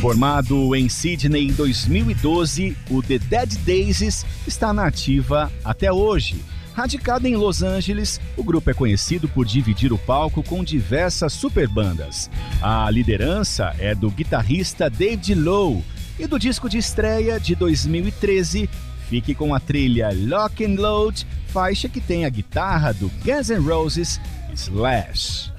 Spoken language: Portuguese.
Formado em Sydney em 2012, o The Dead Daisies está na ativa até hoje. Radicado em Los Angeles, o grupo é conhecido por dividir o palco com diversas superbandas. A liderança é do guitarrista David Lowe e do disco de estreia de 2013, fique com a trilha Lock and Load, faixa que tem a guitarra do Guns N' Roses, Slash.